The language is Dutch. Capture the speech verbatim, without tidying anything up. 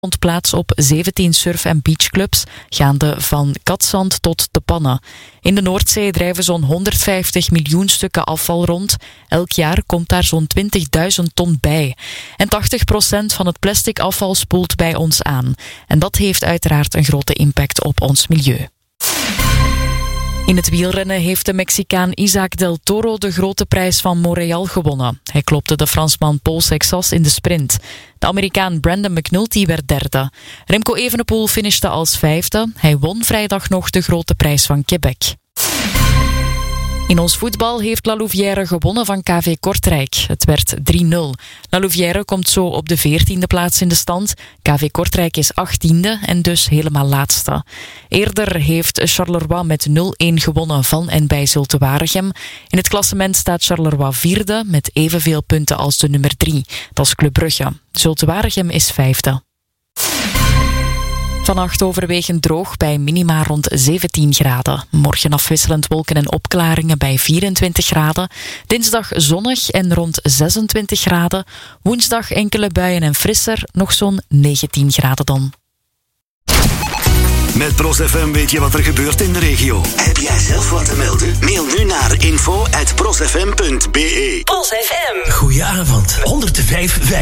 vond plaats op zeventien surf- en beachclubs, gaande van Katzand tot De Pannen. In de Noordzee drijven zo'n honderdvijftig miljoen stukken afval rond. Elk jaar komt daar zo'n twintigduizend ton bij. En tachtig procent van het plastic afval spoelt bij ons aan. En dat heeft uiteraard een grote impact op ons milieu. In het wielrennen heeft de Mexicaan Isaac del Toro de grote prijs van Montreal gewonnen. Hij klopte de Fransman Paul Sexas in de sprint. De Amerikaan Brandon McNulty werd derde. Remco Evenepoel finishte als vijfde. Hij won vrijdag nog de grote prijs van Quebec. In ons voetbal heeft La Louvière gewonnen van K V Kortrijk. Het werd drie nul. La Louvière komt zo op de veertiende plaats in de stand. K V Kortrijk is achttiende en dus helemaal laatste. Eerder heeft Charleroi met nul een gewonnen van en bij Zulte Waregem. In het klassement staat Charleroi vierde met evenveel punten als de nummer drie. Dat is Club Brugge. Zulte Waregem is vijfde. Vannacht overwegend droog bij minima rond zeventien graden. Morgen afwisselend wolken en opklaringen bij vierentwintig graden. Dinsdag zonnig en rond zesentwintig graden. Woensdag enkele buien en frisser, nog zo'n negentien graden dan. Met Pros F M weet je wat er gebeurt in de regio. Heb jij zelf wat te melden? Mail nu naar info at prosfm punt be. Pros F M. Goeie avond. honderdvijf